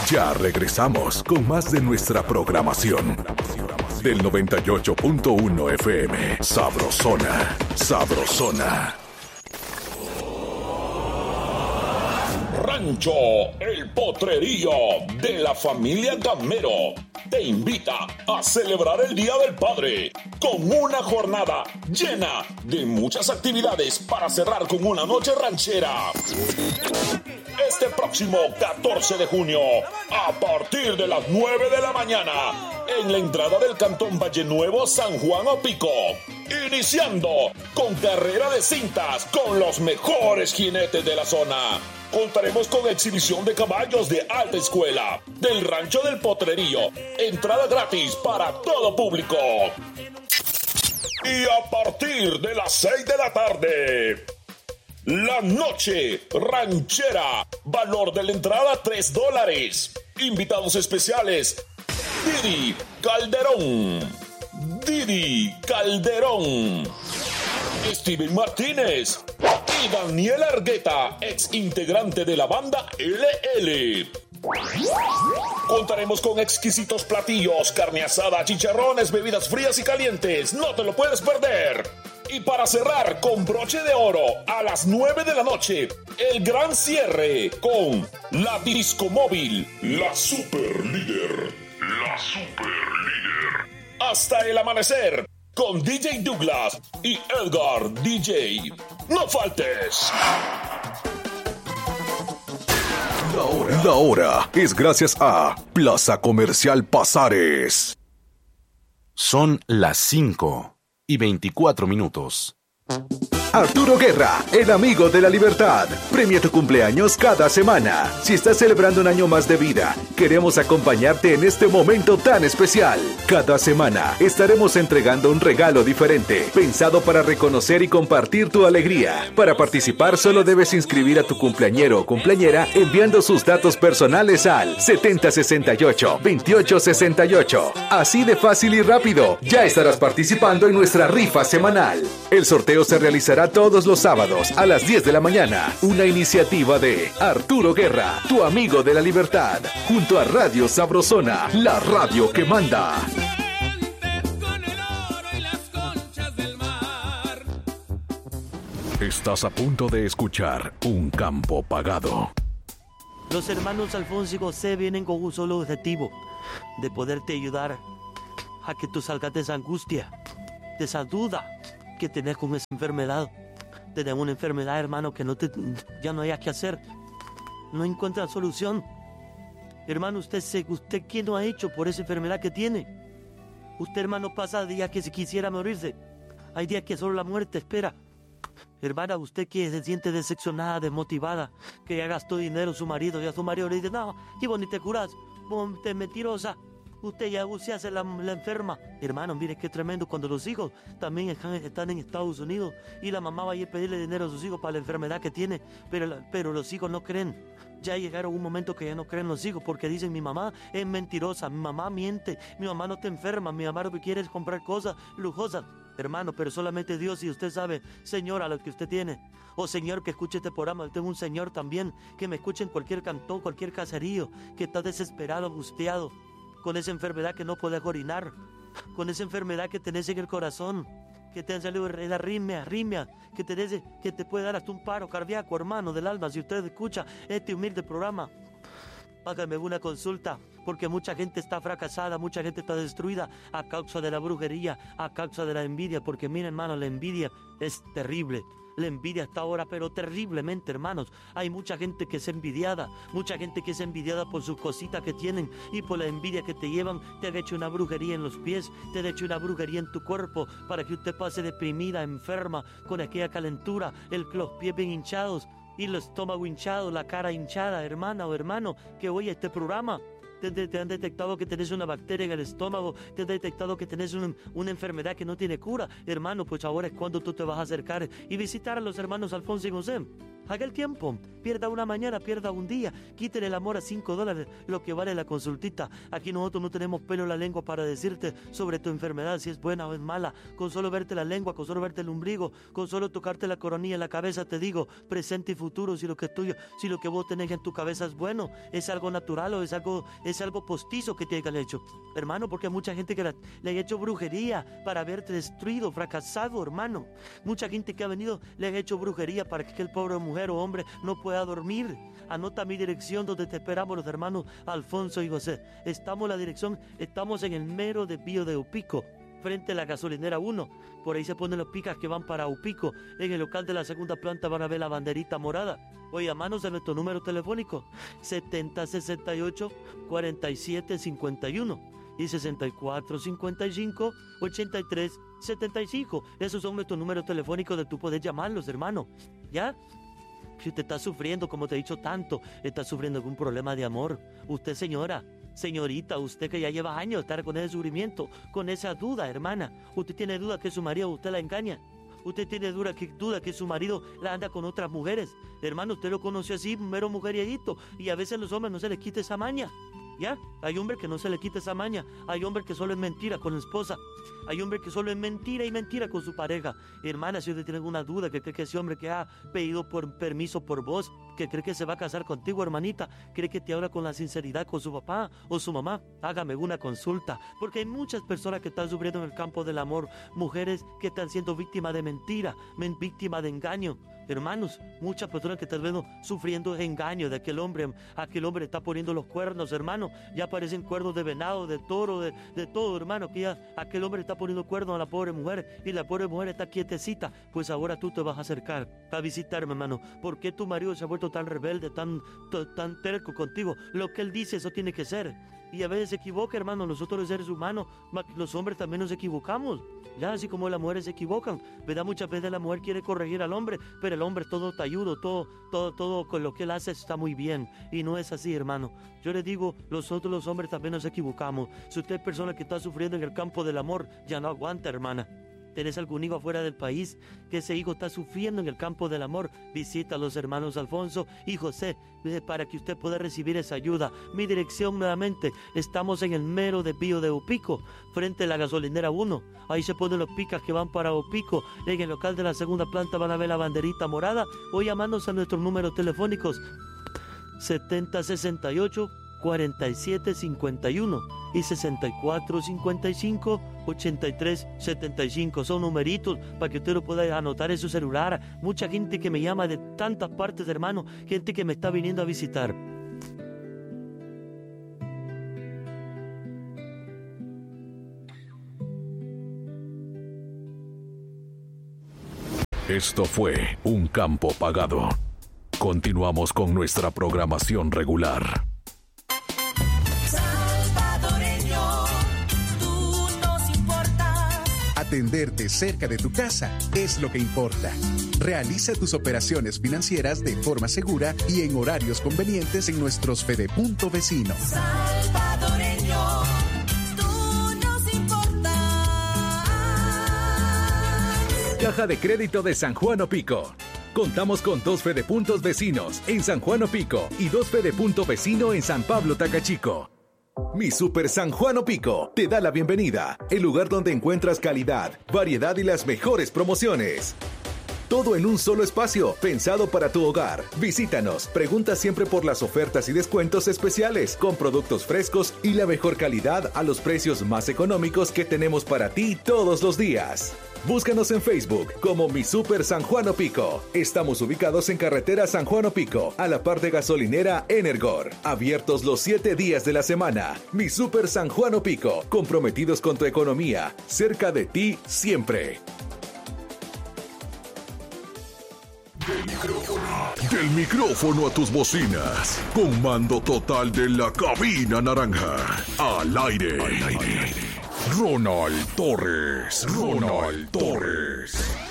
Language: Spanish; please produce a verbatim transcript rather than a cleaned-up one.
Ya regresamos con más de nuestra programación. Del noventa y ocho punto uno F M. Sabrosona, sabrosona. Rancho El Potrerío de la familia Gamero te invita a celebrar el Día del Padre con una jornada llena de muchas actividades para cerrar con una noche ranchera. Este próximo catorce de junio, a partir de las nueve de la mañana, en la entrada del Cantón Valle Nuevo, San Juan Opico. Iniciando con carrera de cintas con los mejores jinetes de la zona. Contaremos con exhibición de caballos de alta escuela del Rancho del Potrerío. Entrada gratis para todo público. Y a partir de las seis de la tarde, la noche ranchera. Valor de la entrada tres dólares. Invitados especiales: Didi Calderón. Didi Calderón. Steven Martínez y Daniel Argueta, ex integrante de la banda L L. Contaremos con exquisitos platillos, carne asada, chicharrones, bebidas frías y calientes. No te lo puedes perder. Y para cerrar con broche de oro, a las nueve de la noche, el gran cierre con la Disco Móvil, la super líder. La super líder. Hasta el amanecer, con D J Douglas y Edgar D J. ¡No faltes! La hora, la hora es gracias a Plaza Comercial Pasares. Son las cinco y veinticuatro minutos. Arturo Guerra, el amigo de la libertad. Premia tu cumpleaños cada semana. Si estás celebrando un año más de vida, queremos acompañarte en este momento tan especial. Cada semana estaremos entregando un regalo diferente, pensado para reconocer y compartir tu alegría. Para participar solo debes inscribir a tu cumpleañero o cumpleañera enviando sus datos personales al setenta sesenta y ocho veintiocho sesenta y ocho. Así de fácil y rápido, ya estarás participando en nuestra rifa semanal. El sorteo se realizará todos los sábados a las diez de la mañana. Una iniciativa de Arturo Guerra, tu amigo de la libertad, junto a Radio Sabrosona, la radio que manda. Estás a punto de escuchar Un Campo Pagado. Los hermanos Alfonso y José vienen con un solo objetivo: de poderte ayudar a que tú salgas de esa angustia, de esa duda que tenés con esa enfermedad. Tenés una enfermedad, hermano, que no te, ya no hay que hacer. No encuentra solución. Hermano, usted, se, usted ¿qué no ha hecho por esa enfermedad que tiene? Usted, hermano, pasa días que se quisiera morirse. Hay días que solo la muerte espera. Hermana, usted que se siente decepcionada, desmotivada, que ya gastó dinero su marido, ya su marido le dice: no, y vos ni te curás, vos te mentirosa. Usted ya se hace la, la enferma. Hermano, mire qué tremendo cuando los hijos también están, están en Estados Unidos y la mamá va a ir a pedirle dinero a sus hijos para la enfermedad que tiene, pero, pero los hijos no creen. Ya llegaron un momento que ya no creen los hijos porque dicen: mi mamá es mentirosa, mi mamá miente, mi mamá no te enferma, mi mamá lo que quiere es comprar cosas lujosas. Hermano, pero solamente Dios y usted sabe, señora, lo que usted tiene. O señor que escuche este programa, tengo un señor también que me escuche en cualquier cantón, cualquier caserío, que está desesperado, angustiado, con esa enfermedad que no puede orinar, con esa enfermedad que tenés en el corazón, que te han salido la arritmia, arritmia, que, tenés, que te puede dar hasta un paro cardíaco, hermano, del alma. Si usted escucha este humilde programa, hágame una consulta, porque mucha gente está fracasada, mucha gente está destruida a causa de la brujería, a causa de la envidia, porque miren, hermano, la envidia es terrible. La envidia está ahora, pero terriblemente, hermanos. Hay mucha gente que es envidiada, mucha gente que es envidiada por sus cositas que tienen y por la envidia que te llevan. Te han hecho una brujería en los pies, te han hecho una brujería en tu cuerpo para que usted pase deprimida, enferma, con aquella calentura, el, los pies bien hinchados y el estómago hinchado, la cara hinchada, hermana o hermano, que oye este programa. Te, te, te han detectado que tenés una bacteria en el estómago, te han detectado que tenés un, una enfermedad que no tiene cura. Hermano, pues ahora es cuando tú te vas a acercar y visitar a los hermanos Alfonso y José. Haga el tiempo. Pierda una mañana, pierda un día. Quítele el amor a cinco dólares, lo que vale la consultita. Aquí nosotros no tenemos pelo en la lengua para decirte sobre tu enfermedad, si es buena o es mala. Con solo verte la lengua, con solo verte el ombligo, con solo tocarte la coronilla en la cabeza, te digo, presente y futuro, si lo que es tuyo, si lo que vos tenés en tu cabeza es bueno, es algo natural o es algo, es algo postizo que te hayan hecho. Hermano, porque hay mucha gente que la, le ha hecho brujería para haberte destruido, fracasado, hermano. Mucha gente que ha venido le ha hecho brujería para que el pobre mujer o hombre no pueda a dormir. Anota mi dirección donde te esperamos los hermanos Alfonso y José. Estamos en la dirección, estamos en el mero desvío de Upico, frente a la gasolinera uno. Por ahí se ponen los picas que van para Upico. En el local de la segunda planta van a ver la banderita morada. O llamanos a nuestro número telefónico setenta sesenta y ocho cuarenta y siete cincuenta y uno y sesenta y cuatro cincuenta y cinco ochenta y tres setenta y cinco. Esos son nuestros números telefónicos de tú poder llamarlos, hermano. ¿Ya? Si usted está sufriendo, como te he dicho tanto, está sufriendo algún problema de amor. Usted, señora, señorita, usted que ya lleva años de estar con ese sufrimiento, con esa duda, hermana. Usted tiene duda que su marido usted la engaña. Usted tiene duda que, duda que su marido la anda con otras mujeres. Hermano, usted lo conoció así, un mero mujeriego, y a veces a los hombres no se les quita esa maña. ¿Ya? Hay hombres que no se le quita esa maña. Hay hombres que solo es mentira con la esposa. Hay hombres que solo es mentira y mentira con su pareja. Hermana, si usted tiene alguna duda, que cree que ese hombre que ha pedido por permiso por vos, que cree que se va a casar contigo, hermanita, cree que te habla con la sinceridad con su papá o su mamá, hágame una consulta. Porque hay muchas personas que están sufriendo en el campo del amor. Mujeres que están siendo víctimas de mentira, víctimas de engaño. Hermanos, muchas personas que están viendo sufriendo engaño de aquel hombre, aquel hombre está poniendo los cuernos, hermano, ya aparecen cuernos de venado, de toro, de, de todo, hermano, que ya aquel hombre está poniendo cuernos a la pobre mujer y la pobre mujer está quietecita. Pues ahora tú te vas a acercar a visitarme, hermano. ¿Por qué tu marido se ha vuelto tan rebelde, tan, tan, tan terco contigo? Lo que él dice, eso tiene que ser. Y a veces se equivoca, hermano. Nosotros los seres humanos, los hombres también nos equivocamos. Ya, así como las mujeres se equivocan, ¿verdad? Muchas veces la mujer quiere corregir al hombre, pero el hombre todo te ayuda, todo, todo, todo con lo que él hace está muy bien. Y no es así, hermano. Yo les digo, nosotros los hombres también nos equivocamos. Si usted es persona que está sufriendo en el campo del amor, ya no aguanta, hermana. ¿Tenés algún hijo afuera del país que ese hijo está sufriendo en el campo del amor? Visita a los hermanos Alfonso y José para que usted pueda recibir esa ayuda. Mi dirección nuevamente, estamos en el mero desvío de Upico, frente a la gasolinera uno. Ahí se ponen los picas que van para Upico. En el local de la segunda planta van a ver la banderita morada o llamándose a nuestros números telefónicos setenta sesenta y ocho cuarenta y siete cincuenta y uno y sesenta y cuatro cincuenta y cinco ochenta y tres setenta y cinco. Son numeritos para que usted lo pueda anotar en su celular. Mucha gente que me llama de tantas partes, hermano, gente que me está viniendo a visitar. Esto fue Un Campo Pagado. Continuamos con nuestra programación regular. Atenderte cerca de tu casa es lo que importa. Realiza tus operaciones financieras de forma segura y en horarios convenientes en nuestros Fedepunto vecinos. Salvadoreño, tú nos importas. Caja de Crédito de San Juan Opico. Contamos con dos Fedepuntos vecinos en San Juan Opico y dos Fedepunto vecino en San Pablo Tacachico. Mi Super San Juan Opico te da la bienvenida, el lugar donde encuentras calidad, variedad y las mejores promociones. Todo en un solo espacio, pensado para tu hogar. Visítanos, pregunta siempre por las ofertas y descuentos especiales, con productos frescos y la mejor calidad a los precios más económicos que tenemos para ti todos los días. Búscanos en Facebook como Mi Super San Juan Opico. Estamos ubicados en carretera San Juan Opico, a la par de gasolinera Energor. Abiertos los siete días de la semana. Mi Super San Juan Opico, comprometidos con tu economía, cerca de ti siempre. Del micrófono, del micrófono a tus bocinas. Con mando total de la cabina naranja. Al aire. Al aire. Ronald Torres. Ronald Torres.